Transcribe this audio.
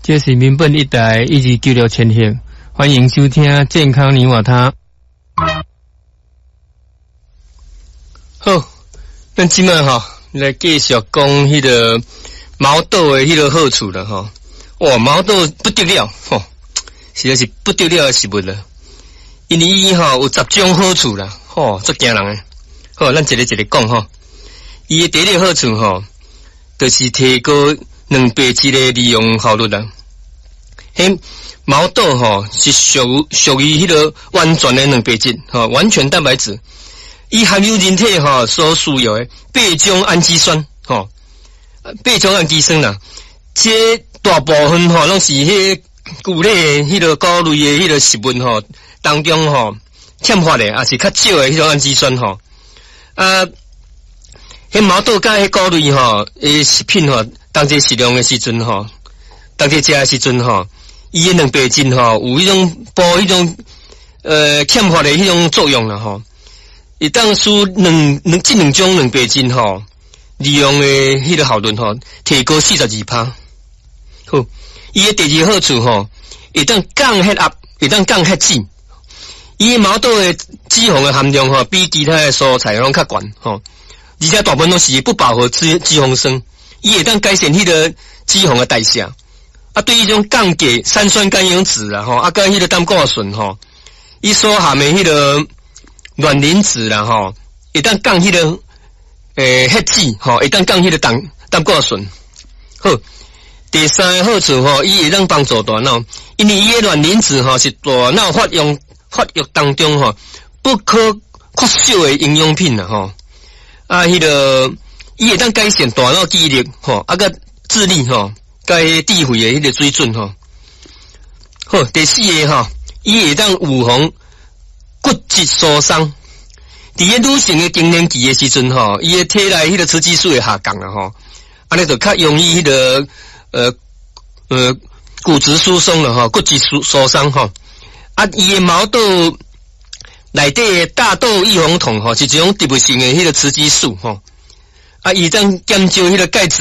这是民本一台1296千赫，欢迎收听健康泥瓦他。好，咱今晚来继续讲迄个毛豆的迄个好处了哈。哇，毛豆不得了实在是不得了的食物了，因为伊有10种好处啦，足惊人诶。好，咱一个一个讲哈。伊的第一个好处就是提高蛋白质的利用效率啦。迄毛豆是属于迄个完全的蛋白质完全蛋白质，伊含有人体所需要的8种氨基酸8种氨基酸啦。这大部分拢是迄谷类迄个菇类的迄个食物当中欠缺的，也是较少的迄种氨基酸迄毛豆甲迄菇类诶食品当这食量的时阵当这食的时阵伊的蛋白质有迄种补迄种欠缺的迄种作用啦一旦使这两种蛋白质利用的迄个效率提高42%。好，伊的第二好处会当降血压，会当降血脂。伊的毛豆的脂肪的含量比其他的蔬菜拢较高而且大部分都是不饱和脂肪酸，伊会当改善迄个脂肪的代谢。对于迄种降低三酸甘油酯啦甲迄个胆固醇伊所含的迄个卵磷脂啦会当降迄个血脂会当降迄个胆固醇。好，第三个好处伊会当帮助大脑，因为伊的卵磷脂是大脑发育当中不可缺少的营养品啦迄个伊会当改善大脑记忆力甲智力甲智慧的迄个水准好，第四个伊会当预防骨质疏松。伫女性的更年期的时阵伊的体内迄个雌激素会下降啦安尼就较容易迄个骨质疏松了骨质疏松伊的毛豆内底的大豆异黄酮是一种植物性的迄个雌激素伊当减少迄个钙质